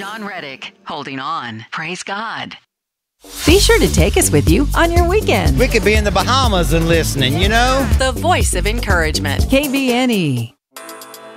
Don Reddick, holding on. Praise God. Be sure to take us with you on your weekend. We could be in the Bahamas and listening, you know? The voice of encouragement. KBNE.